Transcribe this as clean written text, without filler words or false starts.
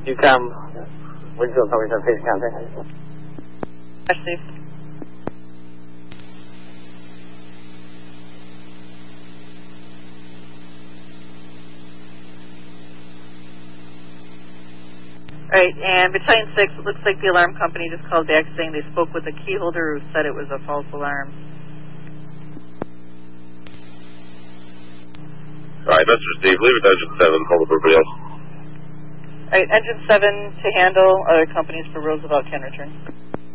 UCOM, Winfield, tell me some patient contact. Steve. All right, and Battalion 6, it looks like the alarm company just called back saying they spoke with a key holder who said it was a false alarm. All right, Mr. Steve, leave it to Engine 7, hold up everybody else. All right, Engine 7 to handle, other companies for Roosevelt can return.